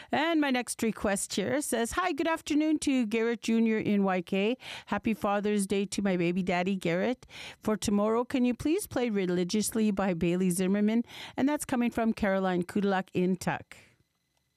And my next request here says, hi, good afternoon to Garrett Jr. in YK. Happy Father's Day to my baby daddy, Garrett. For tomorrow, can you please play Religiously by Bailey Zimmerman? And that's coming from Caroline Kudalak in Tuck.